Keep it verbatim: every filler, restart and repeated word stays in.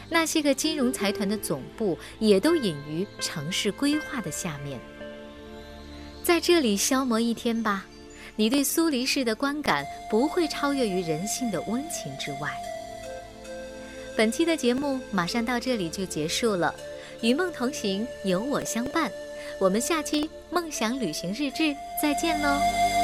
那些个金融财团的总部也都隐于城市规划的下面。在这里消磨一天吧，你对苏黎世的观感不会超越于人性的温情之外。本期的节目马上到这里就结束了，与梦同行，有我相伴，我们下期梦想旅行日志再见喽。